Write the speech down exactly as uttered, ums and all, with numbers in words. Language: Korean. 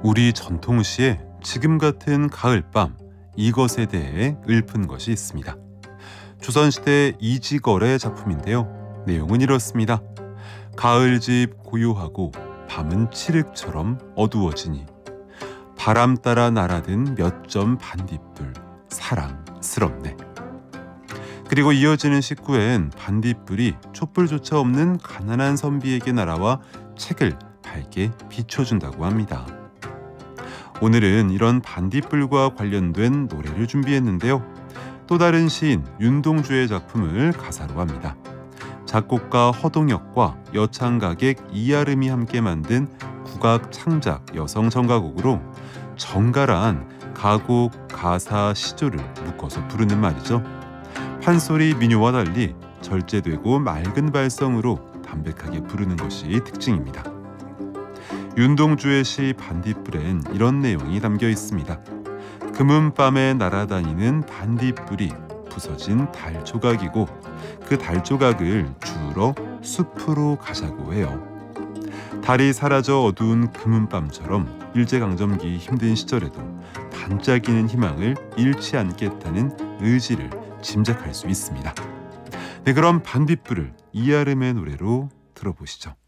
우리 전통시에 지금 같은 가을밤, 이것에 대해 읊은 것이 있습니다. 조선시대 이지걸의 작품인데요. 내용은 이렇습니다. 가을집 고요하고 밤은 칠흑처럼 어두워지니 바람 따라 날아든 몇 점 반딧불 사랑스럽네. 그리고 이어지는 식구엔 반딧불이 촛불조차 없는 가난한 선비에게 날아와 책을 밝게 비춰준다고 합니다. 오늘은 이런 반딧불과 관련된 노래를 준비했는데요. 또 다른 시인 윤동주의 작품을 가사로 합니다. 작곡가 허동혁과 여창가객 이아름이 함께 만든 국악 창작 여성 정가곡으로 정갈한 가곡, 가사, 시조를 묶어서 부르는 말이죠. 판소리 민요와 달리 절제되고 맑은 발성으로 담백하게 부르는 것이 특징입니다. 윤동주의 시 반딧불엔 이런 내용이 담겨 있습니다. 금은밤에 날아다니는 반딧불이 부서진 달 조각이고 그 달 조각을 주우러 숲으로 가자고 해요. 달이 사라져 어두운 금은밤처럼 일제강점기 힘든 시절에도 반짝이는 희망을 잃지 않겠다는 의지를 짐작할 수 있습니다. 네, 그럼 반딧불을 이아름의 노래로 들어보시죠.